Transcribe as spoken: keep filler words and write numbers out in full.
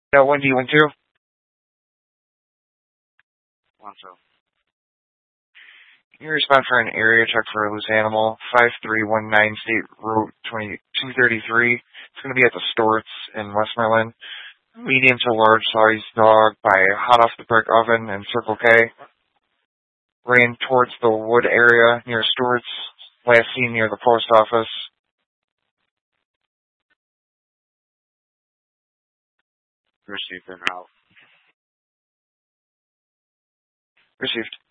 Now, when do you want to? Want to. You respond for an area check for a loose animal, five three one nine State Road twenty-two thirty-three. It's going to be at the Storts in Westmoreland. Medium to large size dog by Hot Off the Brick Oven and Circle K. Ran towards the wood area near Stewart's, last seen near the post office. Received and out. Received.